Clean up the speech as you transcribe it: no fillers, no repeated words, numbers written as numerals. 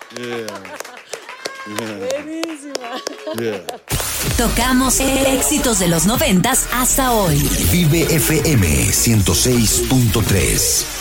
Buenísima. Tocamos éxitos de los 90s hasta hoy. Vive FM 106.3.